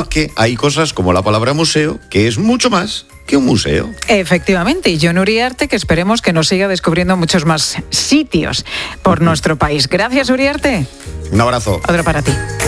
que hay cosas como la palabra museo, que es mucho más que un museo. Efectivamente, y Jon Uriarte, que esperemos que nos siga descubriendo muchos más sitios por nuestro país. Gracias, Uriarte. Un abrazo. Otro para ti.